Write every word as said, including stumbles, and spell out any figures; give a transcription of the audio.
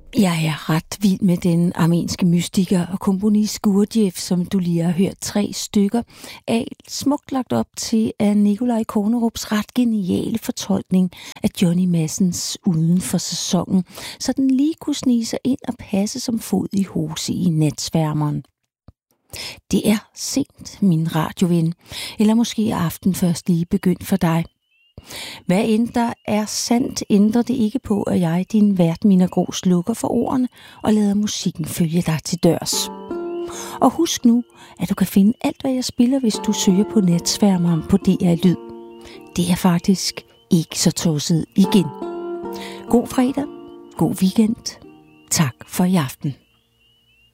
Jeg er ret vild med den armenske mystiker og komponist Gurdjieff, som du lige har hørt tre stykker af, smukt lagt op til af Nikolaj Kornerups ret geniale fortolkning af Johnny Madsens Uden for sæsonen, så den lige kunne snige sig ind og passe som fod i hose i natsværmeren. Det er sent, min radioven, eller måske aften først lige begyndt for dig. Hvad end der er sandt, ændrer det ikke på, at jeg, din vært, Minna Grå, slukker for ordene og lader musikken følge dig til dørs. Og husk nu, at du kan finde alt, hvad jeg spiller, hvis du søger på natsværmeren på D R Lyd. Det er faktisk ikke så tosset igen. God fredag, god weekend. Tak for i aften.